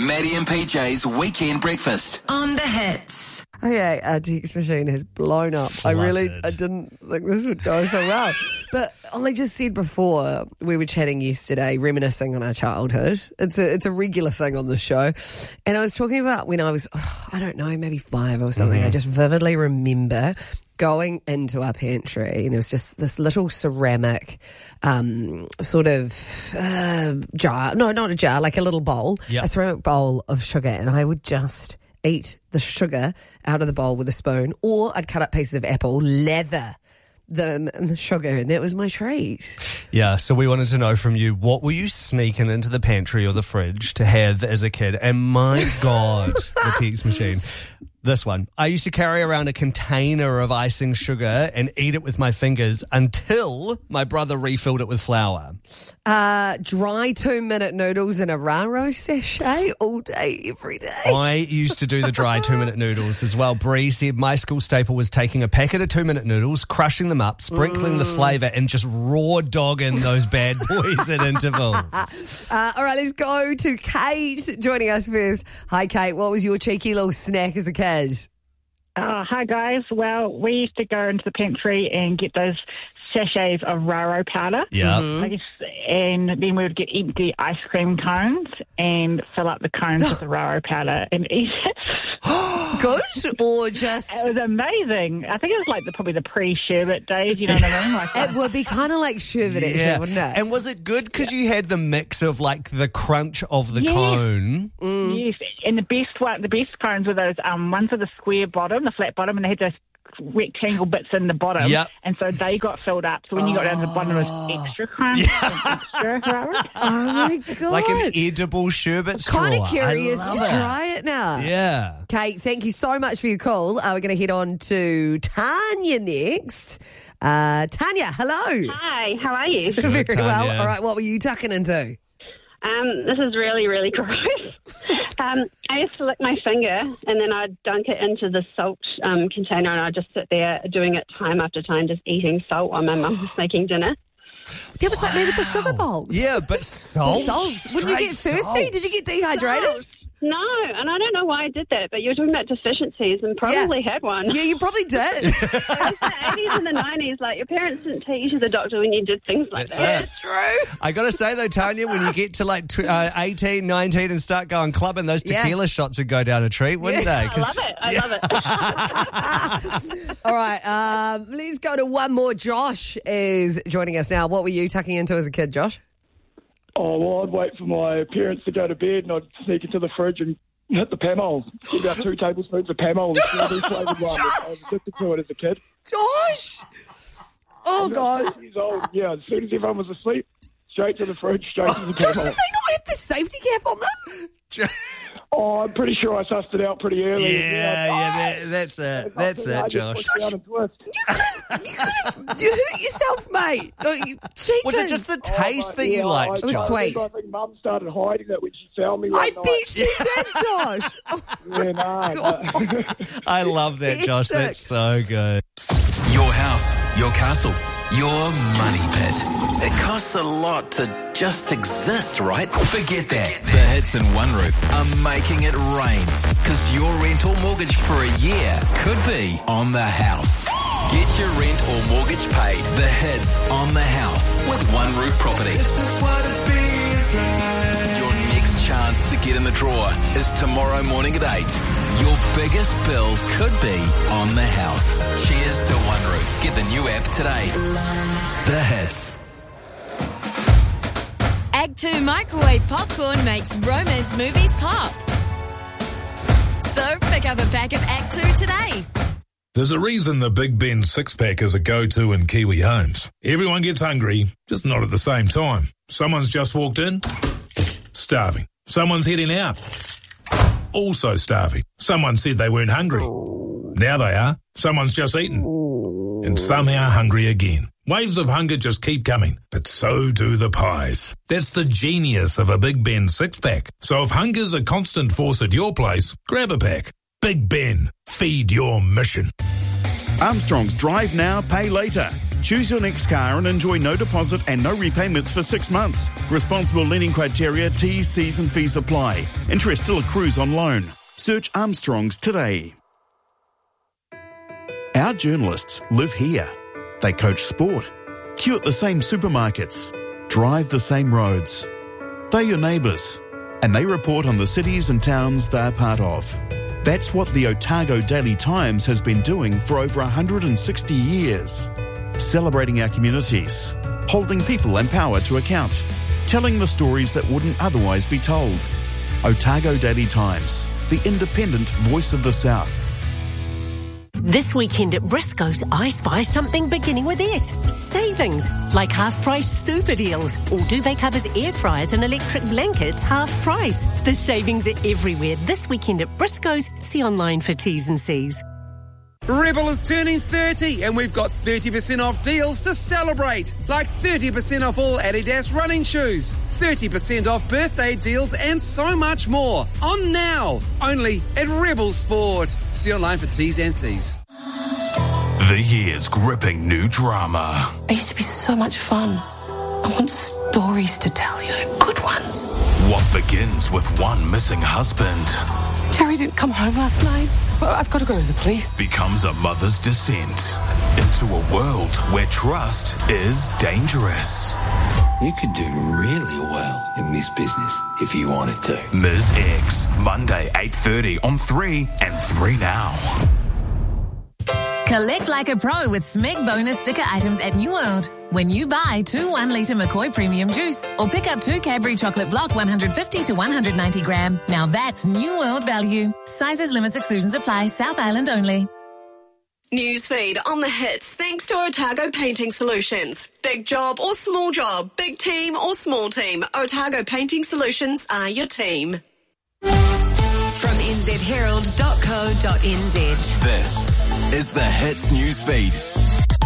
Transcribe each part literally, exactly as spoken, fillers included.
Maddie and P J's Weekend Breakfast. On the Hits. Okay, our text machine has blown up. Flooded. I really, I didn't think this would go so well. But I just said before, we were chatting yesterday, reminiscing on our childhood. It's a, it's a regular thing on the show. And I was talking about when I was, oh, I don't know, maybe five or something. Mm-hmm. I just vividly remember going into our pantry and there was just this little ceramic um, sort of uh, jar. No, not a jar, like a little bowl. Yep. A ceramic bowl of sugar. And I would just eat the sugar out of the bowl with a spoon, or I'd cut up pieces of apple, lather them in the sugar, and that was my treat. Yeah, so we wanted to know from you, what were you sneaking into the pantry or the fridge to have as a kid? And my God, the text machine. This one. I used to carry around a container of icing sugar and eat it with my fingers until my brother refilled it with flour. Uh, dry two-minute noodles in a Raro sachet all day, every day. I used to do the dry two-minute noodles as well. Bree said my school staple was taking a packet of two-minute noodles, crushing them up, sprinkling mm. the flavour, and just raw dogging those bad boys at intervals. Uh, all right, let's go to Kate joining us first. Hi, Kate. What was your cheeky little snack as a kid? Oh, hi, guys. Well, we used to go into the pantry and get those sachets of Raro powder. Yeah. Mm-hmm. I guess, and then we would get empty ice cream cones and fill up the cones with the Raro powder and eat it. Good, or just... It was amazing. I think it was like the, probably the pre-sherbet days, you know what I mean? Like, it would be kind of like sherbet, yeah. actually, wouldn't it? And was it good because you had the mix of like the crunch of the yes. cone? Mm. Yes, and the best one, the best cones were those um, ones with the square bottom, the flat bottom, and they had those rectangle bits in the bottom, yep. and so they got filled up. So when you got down to the bottom, it was extra crunch, yeah. extra Raro. Oh my God! Like an edible sherbet straw. Kind of curious to it. try it now. Yeah. Kate, thank you so much for your call. Uh, we're going to head on to Tanya next. Uh, Tanya, hello. Hi, how are you? Good, Very Tanya. well. All right, what were you tucking into? Um, this is really, really gross. um, I used to lick my finger and then I'd dunk it into the salt um, container and I'd just sit there doing it time after time, just eating salt while my mum was making dinner. That was wow. like me with the sugar bowl. Yeah, but salt. Salt. Wouldn't you get thirsty? Salt. Did you get dehydrated? No. No, and I don't know why I did that, but you were talking about deficiencies and probably yeah. had one. Yeah, you probably did. It was the eighties and the nineties. Like, your parents didn't take you to the doctor when you did things like That's that. it. True. I got to say, though, Tanya, when you get to like t- uh, eighteen, nineteen and start going clubbing, those tequila yeah. shots would go down a treat, wouldn't yeah. they? I love it. I yeah. love it. All right, um, let's go to one more. Josh is joining us now. What were you tucking into as a kid, Josh? Oh, well, I'd wait for my parents to go to bed and I'd sneak into the fridge and hit the Pamol. About two tablespoons of Pamol, the strawberry flavoured one. I was addicted to it as a kid. Josh! Oh, God. Years old. Yeah, as soon as everyone was asleep, straight to the fridge, straight to the Josh, Pamol. did they not have the safety cap on them? Oh, I'm pretty sure I sussed it out pretty early. Yeah, yeah, yeah that, that's it. That's it, Josh. Josh, you could have, you could have you hurt yourself, mate. No, you was it just the taste oh, that yeah, you liked, It was Josh? sweet. I think Mum started hiding it when she found me. I night. bet she did, Josh. Oh, yeah, nah, I love that, Josh. That's so good. Your house, your castle, your money pit. It costs a lot to just exist, right? Forget that. The Hits and One Roof are making it rain, because your rent or mortgage for a year could be on the house. Get your rent or mortgage paid. The Hits on the house with One Roof Property. This is what it feels like. Your next chance to get in the draw is tomorrow morning at eight. Your biggest bill could be on the house. Cheers to One Roof. Get the new app today. The Hits. Act two Microwave Popcorn makes romance movies pop. So pick up a pack of Act two today. There's a reason the Big Ben six-pack is a go-to in Kiwi homes. Everyone gets hungry, just not at the same time. Someone's just walked in, starving. Someone's heading out, also starving. Someone said they weren't hungry. Now they are. Someone's just eaten, and somehow hungry again. Waves of hunger just keep coming, but so do the pies. That's the genius of a Big Ben six-pack. So if hunger's a constant force at your place, grab a pack. Big Ben, feed your mission. Armstrong's Drive Now, Pay Later. Choose your next car and enjoy no deposit and no repayments for six months. Responsible lending criteria, T's, C's and fees apply. Interest still accrues on loan. Search Armstrongs today. Our journalists live here. They coach sport, queue at the same supermarkets, drive the same roads. They're your neighbours, and they report on the cities and towns they're part of. That's what the Otago Daily Times has been doing for over one hundred sixty years. Celebrating our communities, holding people and power to account, telling the stories that wouldn't otherwise be told. Otago Daily Times, the independent voice of the South. This weekend at Briscoe's, I spy something beginning with S. Savings, like half-price super deals. All duvet covers, air fryers and electric blankets, half price. The savings are everywhere this weekend at Briscoe's. See online for T's and C's. Rebel is turning thirty and we've got thirty percent off deals to celebrate. Like thirty percent off all Adidas running shoes, thirty percent off birthday deals and so much more. On now, only at Rebel Sport. See online for T's and C's. The year's gripping new drama. It used to be so much fun. I want stories to tell you, good ones. What begins with one missing husband Terry didn't come home last night. I've got to go to the police. Becomes a mother's descent into a world where trust is dangerous. You could do really well in this business if you wanted to. Miz X, Monday, eight thirty on three and three now. Collect like a pro with Smeg bonus sticker items at New World. When you buy two one litre McCoy Premium Juice or pick up two Cadbury Chocolate Block one hundred fifty to one hundred ninety gram. Now that's New World value. Sizes, limits, exclusions apply. South Island only. Newsfeed on the hits thanks to Otago Painting Solutions. Big job or small job, big team or small team, Otago Painting Solutions are your team. From n z herald dot co dot n z. This is the Hits Newsfeed.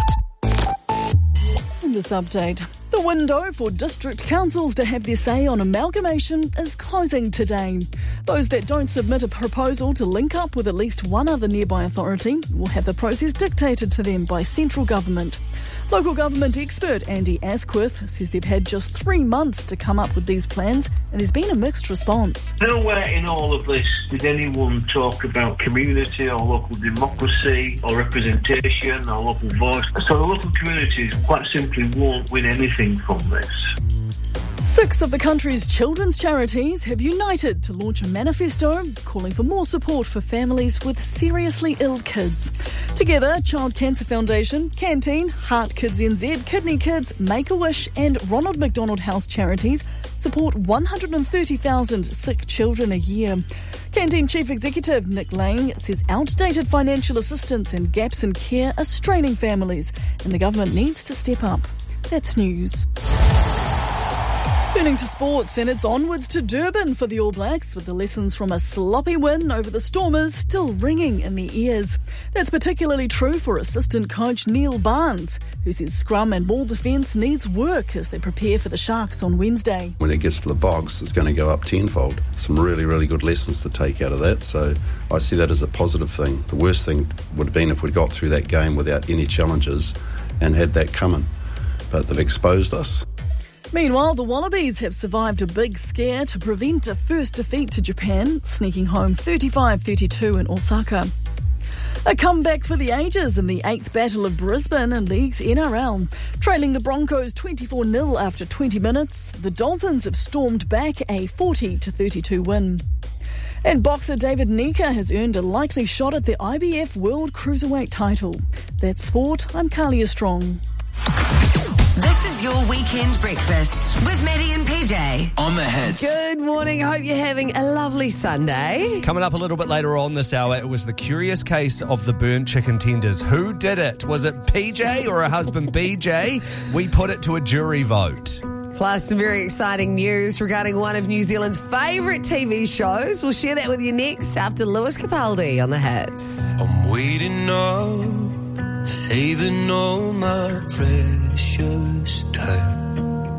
In this update, the window for district councils to have their say on amalgamation is closing today. Those that don't submit a proposal to link up with at least one other nearby authority will have the process dictated to them by central government. Local government expert Andy Asquith says they've had just three months to come up with these plans and there's been a mixed response. Nowhere in all of this did anyone talk about community or local democracy or representation or local voice. So the local communities quite simply won't win anything from this. Six of the country's children's charities have united to launch a manifesto calling for more support for families with seriously ill kids. Together, Child Cancer Foundation, Canteen, Heart Kids N Z, Kidney Kids, Make-A-Wish and Ronald McDonald House charities support one hundred thirty thousand sick children a year. Canteen Chief Executive Nick Lane says outdated financial assistance and gaps in care are straining families and the government needs to step up. That's news. Turning to sports, and it's onwards to Durban for the All Blacks, with the lessons from a sloppy win over the Stormers still ringing in their ears. That's particularly true for assistant coach Neil Barnes, who says scrum and ball defence needs work as they prepare for the Sharks on Wednesday. When it gets to the box, it's going to go up tenfold. Some really, really good lessons to take out of that, so I see that as a positive thing. The worst thing would have been if we got through that game without any challenges and had that coming, but they've exposed us. Meanwhile, the Wallabies have survived a big scare to prevent a first defeat to Japan, sneaking home thirty-five thirty-two in Osaka. A comeback for the ages in the eighth Battle of Brisbane in League's N R L. Trailing the Broncos twenty-four nil after twenty minutes, the Dolphins have stormed back a forty to thirty-two win. And boxer David Nika has earned a likely shot at the I B F World Cruiserweight title. That's sport. I'm Carlia Strong. This is your weekend breakfast with Maddie and P J. On the Hits. Good morning. Hope you're having a lovely Sunday. Coming up a little bit later on this hour, it was the curious case of the burnt chicken tenders. Who did it? Was it P J or her husband B J? We put it to a jury vote. Plus, some very exciting news regarding one of New Zealand's favourite T V shows. We'll share that with you next after Lewis Capaldi on the Hits. I'm waiting up, saving all my precious time.